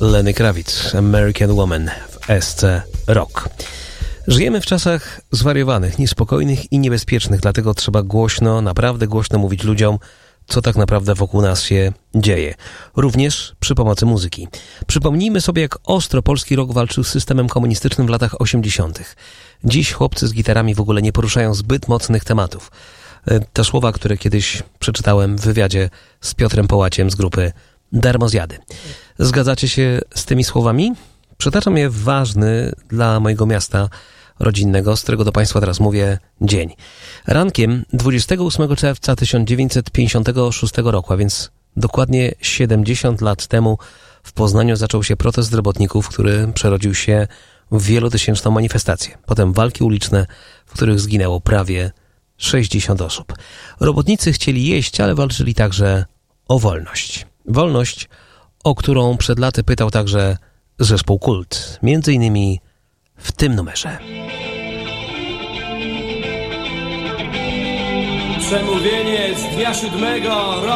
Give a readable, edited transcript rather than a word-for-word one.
Lenny Kravitz, American Woman w SC Rock. Żyjemy w czasach zwariowanych, niespokojnych i niebezpiecznych, dlatego trzeba głośno, naprawdę głośno mówić ludziom, co tak naprawdę wokół nas się dzieje. Również przy pomocy muzyki. Przypomnijmy sobie, jak ostro polski rock walczył z systemem komunistycznym w latach 80. Dziś chłopcy z gitarami w ogóle nie poruszają zbyt mocnych tematów. Te słowa, które kiedyś przeczytałem w wywiadzie z Piotrem Połaciem z grupy Darmozjady. Zgadzacie się z tymi słowami? Przytaczam je w ważny dla mojego miasta rodzinnego, z którego do Państwa teraz mówię, dzień. Rankiem 28 czerwca 1956 roku, a więc dokładnie 70 lat temu w Poznaniu zaczął się protest robotników, który przerodził się w wielotysięczną manifestację. Potem walki uliczne, w których zginęło prawie 60 osób. Robotnicy chcieli jeść, ale walczyli także o wolność. Wolność, o którą przed laty pytał także zespół Kult. Między innymi w tym numerze. Przemówienie z dnia 7